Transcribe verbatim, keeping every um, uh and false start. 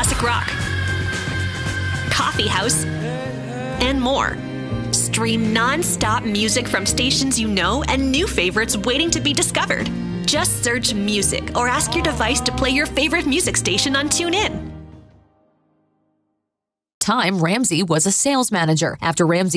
classic rock, coffee house, and more. Stream non-stop music from stations you know and new favorites waiting to be discovered. Just search music or ask your device to play your favorite music station on TuneIn. Time, Ramsey was a sales manager. After Ramsey